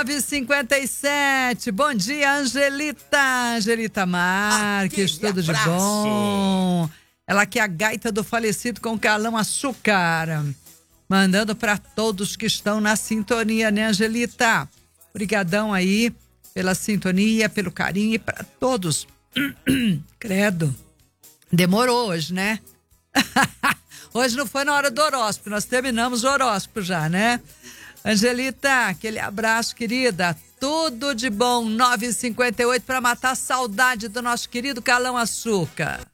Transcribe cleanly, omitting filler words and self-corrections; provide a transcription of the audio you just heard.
9h57, bom dia, Angelita Marques, tudo de bom? Ela que é a gaita do falecido com Carlão Açúcar, mandando para todos que estão na sintonia, né, Angelita? Obrigadão aí pela sintonia, pelo carinho e para todos. Credo, demorou hoje, né? Hoje não foi na hora do horóscopo, nós terminamos o horóscopo já, né? Angelita, aquele abraço, querida. Tudo de bom, 9h58 para matar a saudade do nosso querido Carlão Açúcar.